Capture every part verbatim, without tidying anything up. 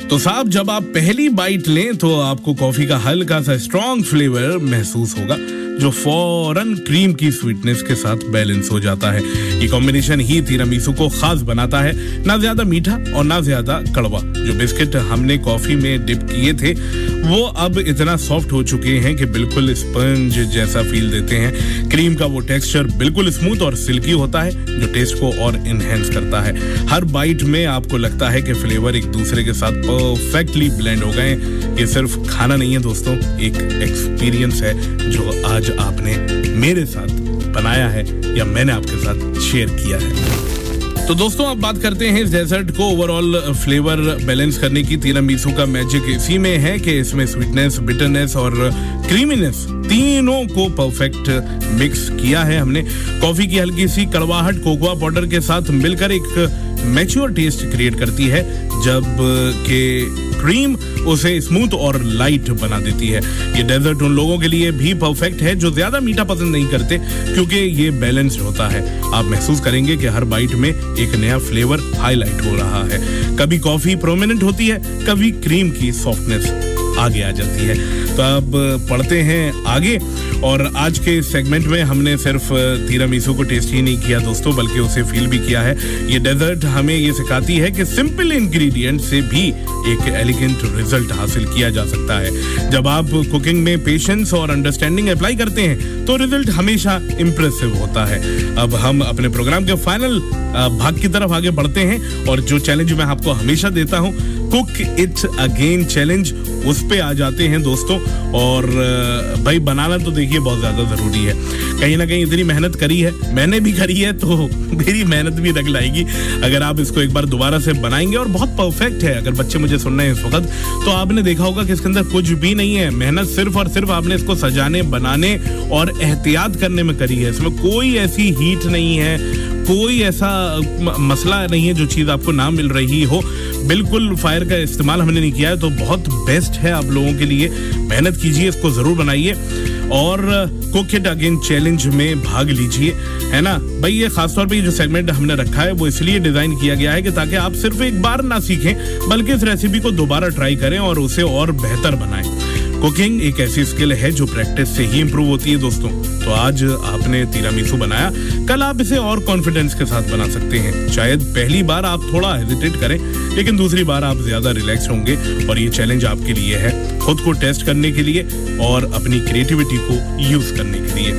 तो साहब, जब आप पहली बाइट लें तो आपको कॉफी का हल्का सा स्ट्रॉन्ग फ्लेवर महसूस होगा जो फौरन क्रीम की स्वीटनेस के साथ बैलेंस हो जाता है। ये कॉम्बिनेशन ही तिरामिसू को खास बनाता है, ना ज्यादा मीठा और ना ज्यादा कड़वा। जो बिस्किट हमने कॉफी में डिप किए थे वो अब इतना सॉफ्ट हो चुके हैं कि बिल्कुल स्पंज जैसा फील देते हैं। क्रीम का वो टेक्सचर बिल्कुल स्मूथ और सिल्की होता है जो टेस्ट को और इनहेंस करता है। हर बाइट में आपको लगता है कि फ्लेवर एक दूसरे के साथ परफेक्टली ब्लेंड हो गए। ये सिर्फ खाना नहीं है दोस्तों, एक एक्सपीरियंस है जो आज आपने मेरे साथ बनाया है या मैंने आपके साथ शेयर किया है। तो दोस्तों, अब बात करते हैं इस डेजर्ट को ओवरऑल फ्लेवर बैलेंस करने की। तिरामिसू का मैजिक इसी में है कि इसमें स्वीटनेस, बिटरनेस और क्रीमीनेस तीनों को परफेक्ट मिक्स किया है हमने। कॉफी की हल्की सी कड़वाहट कोकोआ पाउडर के साथ मिलकर एक मैच्योर टेस्ट क्रिएट करती है, जब के क्रीम उसे स्मूथ और लाइट बना देती है। ये डेजर्ट उन लोगों के लिए भी परफेक्ट है जो ज्यादा मीठा पसंद नहीं करते, क्योंकि ये बैलेंस्ड होता है। आप महसूस करेंगे कि हर बाइट में एक नया फ्लेवर हाईलाइट हो रहा है। कभी कॉफी प्रोमिनेंट होती है, कभी क्रीम की सॉफ्टनेस आगे आ जाती है। तो अब पढ़ते हैं आगे, और आज के सेगमेंट में हमने सिर्फ तिरामिसू को टेस्ट ही नहीं किया दोस्तों, बल्कि उसे फील भी किया है। ये डेजर्ट हमें ये सिखाती है कि सिंपल इंग्रेडिएंट से भी एक एलिगेंट रिजल्ट हासिल किया जा सकता है। जब आप कुकिंग में पेशेंस और अंडरस्टैंडिंग अप्लाई करते हैं तो रिजल्ट हमेशा इंप्रेसिव होता है। अब हम अपने प्रोग्राम के फाइनल भाग की तरफ आगे बढ़ते हैं, और जो चैलेंज मैं आपको हमेशा देता हूं, कुक इट अगेन चैलेंज, उस पे आ जाते हैं दोस्तों। और भाई, बनाना तो देखिए बहुत ज्यादा जरूरी है। कहीं ना कहीं इतनी मेहनत करी है, मैंने भी करी है, तो मेरी मेहनत भी रंग लाएगी अगर आप इसको एक बार दोबारा से बनाएंगे। और बहुत परफेक्ट है। अगर बच्चे मुझे सुन रहे हैं इस वक्त, तो आपने देखा होगा कि इसके अंदर कुछ भी नहीं है। मेहनत सिर्फ और सिर्फ आपने इसको सजाने, बनाने और एहतियात करने में करी है। इसमें कोई ऐसी हीट नहीं है, कोई ऐसा मसला नहीं है जो चीज आपको ना मिल रही हो। बिल्कुल फायर का इस्तेमाल हमने नहीं किया है, तो बहुत बेस्ट है आप लोगों के लिए। मेहनत कीजिए, इसको जरूर बनाइए और कुक इट अगेन चैलेंज में भाग लीजिए, है ना भाई। ये खासतौर पे जो सेगमेंट हमने रखा है वो इसलिए डिजाइन किया गया है कि ताकि आप सिर्फ एक बार ना सीखें, बल्कि इस रेसिपी को दोबारा ट्राई करें और उसे और बेहतर बनाएं। कुकिंग एक ऐसी स्किल है जो प्रैक्टिस से ही इंप्रूव होती है दोस्तों। तो आज आपने तिरामिसू बनाया, कल आप इसे और कॉन्फिडेंस के साथ बना सकते हैं। शायद पहली बार आप थोड़ा हेजिटेट करें, लेकिन दूसरी बार आप ज्यादा रिलैक्स होंगे। और ये चैलेंज आपके लिए है, खुद को टेस्ट करने के लिए और अपनी क्रिएटिविटी को यूज करने के लिए।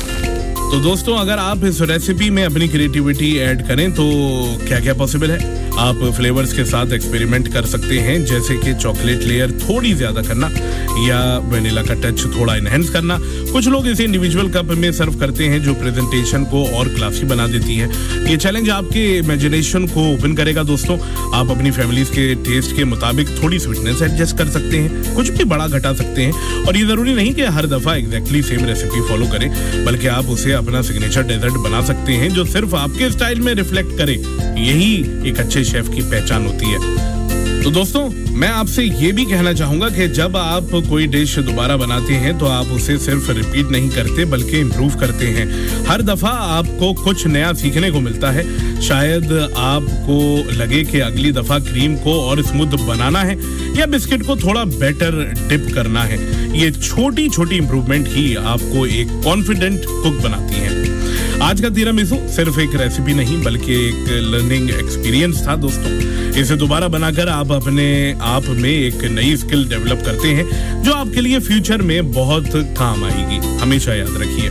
तो दोस्तों, अगर आप इस रेसिपी में अपनी क्रिएटिविटी ऐड करें तो क्या क्या पॉसिबल है। आप फ्लेवर्स के साथ एक्सपेरिमेंट कर सकते हैं, जैसे कि चॉकलेट लेयर थोड़ी ज्यादा करना या वेनिला का टच थोड़ा इनहेंस करना। कुछ लोग इसे इंडिविजुअल कप में सर्व करते हैं, जो प्रेजेंटेशन को और क्लासी बना देती है। ये चैलेंज आपके इमेजिनेशन को ओपन करेगा दोस्तों। आप अपनी फैमिलीज के टेस्ट के मुताबिक थोड़ी स्वीटनेस एडजस्ट कर सकते हैं, कुछ भी बड़ा घटा सकते हैं। और ये जरूरी नहीं कि हर दफा एग्जैक्टली सेम रेसिपी फॉलो करें, बल्कि आप उसे अपना सिग्नेचर डेजर्ट बना सकते हैं जो सिर्फ आपके स्टाइल में रिफ्लेक्ट करे। यही एक अच्छे शेफ की पहचान होती है। तो दोस्तों, मैं आपसे ये भी कहना चाहूंगा कि जब आप कोई डिश दोबारा बनाते हैं तो आप उसे सिर्फ रिपीट नहीं करते, बल्कि इम्प्रूव करते हैं। हर दफा आपको कुछ नया सीखने को मिलता है। शायद आपको लगे कि अगली दफा क्रीम को और स्मूथ बनाना है या बिस्किट को थोड़ा बेटर डिप करना है। ये छोटी छोटी इंप्रूवमेंट ही आपको एक कॉन्फिडेंट कुक बनाती है। आज का तिरामिसू सिर्फ एक रेसिपी नहीं, बल्कि एक लर्निंग एक्सपीरियंस था दोस्तों। इसे दोबारा बनाकर आप अपने आप में एक नई स्किल डेवलप करते हैं, जो आपके लिए फ्यूचर में बहुत काम आएगी, हमेशा याद रखिए।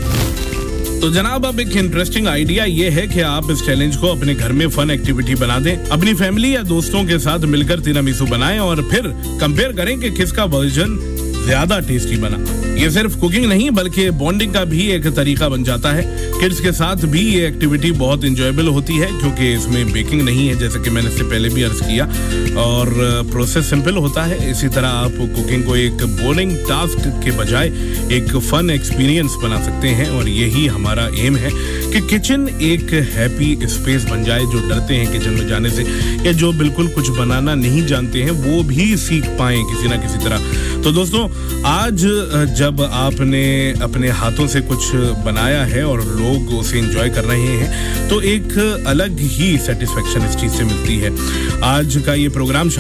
तो जनाब, अब एक इंटरेस्टिंग आइडिया ये है कि आप इस चैलेंज को अपने घर में फन एक्टिविटी बना दें। अपनी फैमिली या दोस्तों के साथ मिलकर तिरामिसू बनाएं और फिर कंपेयर करें कि किसका वर्जन ज्यादा टेस्टी बना। ये सिर्फ कुकिंग नहीं, बल्कि बॉन्डिंग का भी एक तरीका बन जाता है। किड्स के साथ भी ये एक्टिविटी बहुत इंजॉयबल होती है, क्योंकि इसमें बेकिंग नहीं है, जैसे कि मैंने इससे पहले भी अर्ज किया, और प्रोसेस सिंपल होता है। इसी तरह आप कुकिंग को एक बोरिंग टास्क के बजाय एक फन एक्सपीरियंस बना सकते हैं। और यही हमारा एम है कि किचन एक हैप्पी स्पेस बन जाए। जो डरते हैं किचन में जाने से या जो बिल्कुल कुछ बनाना नहीं जानते हैं, वो भी सीख पाएं किसी ना किसी तरह। तो दोस्तों, आज जब आपने अपने हाथों से कुछ बनाया है और लोग उसे एंजॉय कर रहे हैं, तो एक अलग ही सेटिस्फेक्शन इस चीज से मिलती है। आज का ये प्रोग्राम